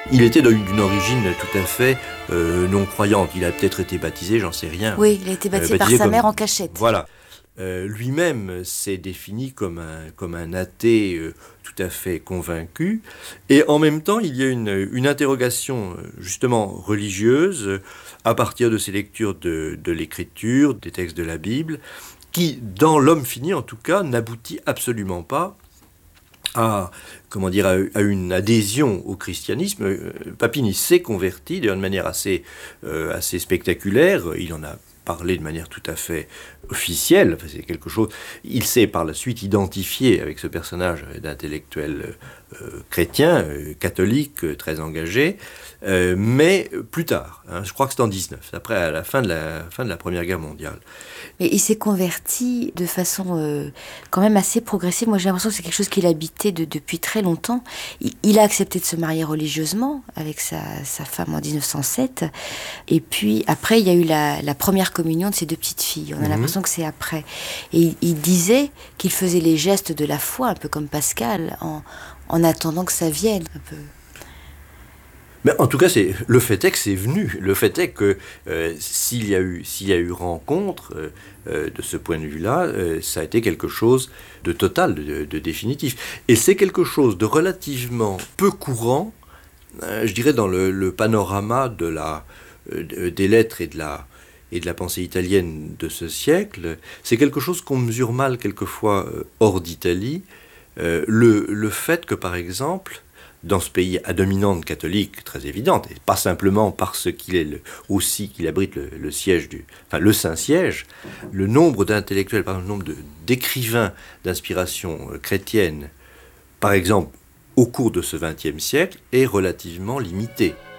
Il était d'une origine tout à fait non-croyante. Il a peut-être été baptisé, j'en sais rien. Oui, il a été baptisé par sa mère en cachette. Voilà. Lui-même s'est défini comme un athée tout à fait convaincu. Et en même temps, il y a une interrogation justement religieuse à partir de ses lectures de l'écriture, des textes de la Bible, qui, dans L'Homme fini en tout cas, n'aboutit absolument pas à une adhésion au christianisme. Papini s'est converti d'une manière assez spectaculaire. Il en a parlé de manière tout à fait officielle. Enfin, c'est quelque chose. Il s'est par la suite identifié avec ce personnage d'intellectuel chrétien, catholique, très engagé, mais plus tard. Je crois que c'est en 19, après à la fin de la Première Guerre mondiale. Mais il s'est converti de façon quand même assez progressive. Moi, j'ai l'impression que c'est quelque chose qu'il habitait depuis très longtemps. Il a accepté de se marier religieusement avec sa femme en 1907. Et puis, après, il y a eu la première communion de ses 2 petites filles. On a l'impression que c'est après. Et il disait qu'il faisait les gestes de la foi, un peu comme Pascal, en attendant que ça vienne, un peu. Mais en tout cas, le fait est que c'est venu. Le fait est que s'il y a eu rencontre, de ce point de vue-là, ça a été quelque chose de total, de définitif. Et c'est quelque chose de relativement peu courant, je dirais, dans le panorama des lettres et de la pensée italienne de ce siècle. C'est quelque chose qu'on mesure mal quelquefois hors d'Italie. Le fait que, par exemple, dans ce pays à dominante catholique très évidente, et pas simplement parce qu'il est aussi qu'il abrite le Saint-Siège, le nombre d'intellectuels, par exemple, le nombre d'écrivains d'inspiration chrétienne, par exemple, au cours de ce XXe siècle, est relativement limité.